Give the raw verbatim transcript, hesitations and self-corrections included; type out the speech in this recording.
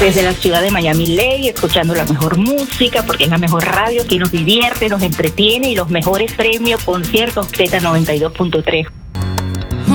Desde la ciudad de Miami Lake, escuchando la mejor música, porque es la mejor radio que nos divierte, nos entretiene y los mejores premios, conciertos Z noventa y dos punto tres.